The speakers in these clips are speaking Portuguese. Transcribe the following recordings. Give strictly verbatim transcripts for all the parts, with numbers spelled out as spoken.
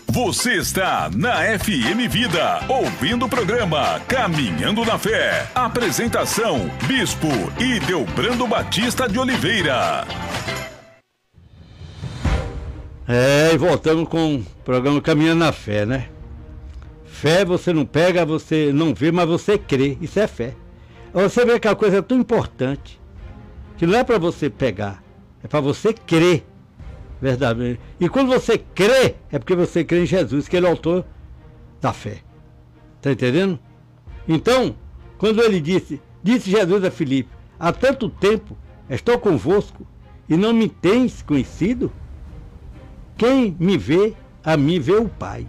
Você está na F M Vida, ouvindo o programa Caminhando na Fé. Apresentação, Bispo Ideobrando Batista de Oliveira. É, e voltamos com o programa Caminhando na Fé, né? Fé você não pega, você não vê, mas você crê. Isso é fé. Você vê que a coisa é tão importante, que não é para você pegar, é para você crer. Verdade. E quando você crê, é porque você crê em Jesus, que ele é o autor da fé. Está entendendo? Então, quando ele disse, disse Jesus a Filipe, há tanto tempo estou convosco e não me tens conhecido? Quem me vê, a mim vê o Pai.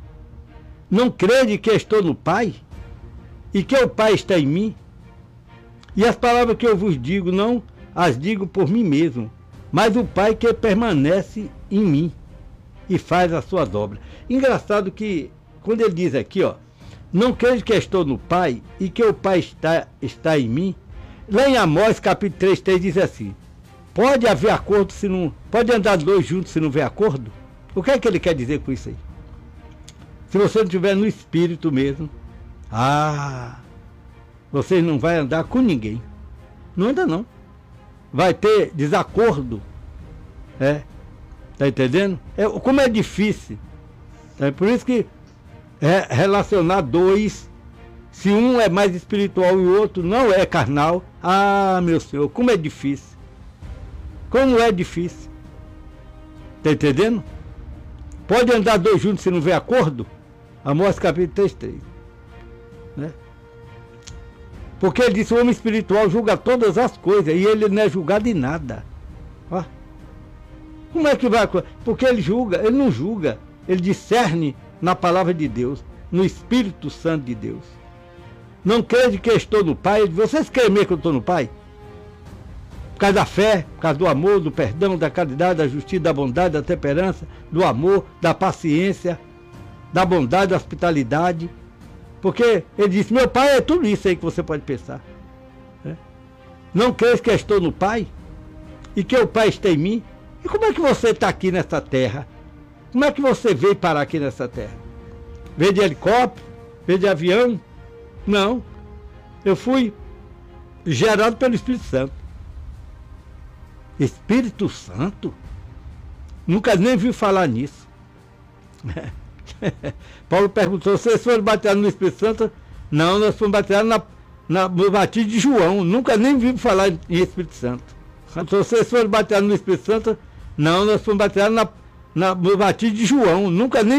Não crede que estou no Pai? E que o Pai está em mim? E as palavras que eu vos digo, não as digo por mim mesmo, mas o Pai que permanece em mim e faz as suas obras. Engraçado que, quando ele diz aqui, ó, não crede que estou no Pai e que o Pai está, está em mim, lá em Amós, capítulo três, três, diz assim, pode haver acordo se não... Pode andar dois juntos se não houver acordo? O que é que ele quer dizer com isso aí? Se você não estiver no Espírito mesmo, ah, você não vai andar com ninguém. Não anda não. Vai ter desacordo. É. Tá entendendo? É, como é difícil. É por isso que é, relacionar dois, se um é mais espiritual e o outro não é carnal, ah, meu Senhor, como é difícil. Como é difícil. Tá entendendo? Pode andar dois juntos se não houver acordo? Amós capítulo três, três. Né? Porque ele disse, o homem espiritual julga todas as coisas e ele não é julgado em nada. Ó. Como é que vai? Porque ele julga, ele não julga, ele discerne na palavra de Deus, no Espírito Santo de Deus. Não crede que eu estou no Pai? Vocês creem mesmo que eu estou no Pai? Por causa da fé, por causa do amor, do perdão, da caridade, da justiça, da bondade, da temperança, do amor, da paciência, da bondade, da hospitalidade. Porque ele disse, meu Pai é tudo isso aí que você pode pensar. É? Não crees que eu estou no Pai? E que o Pai está em mim? E como é que você está aqui nessa terra? Como é que você veio parar aqui nessa terra? Veio de helicóptero? Veio de avião? Não. Eu fui gerado pelo Espírito Santo. Espírito Santo? Nunca nem vi falar nisso. Paulo perguntou, vocês foram batizados no Espírito Santo? Não, nós fomos batizados na, na, no batismo de João. Nunca nem vi falar em Espírito Santo. Vocês foram batizados no Espírito Santo? Não, nós fomos batizados na, na, no batismo de João. Nunca nem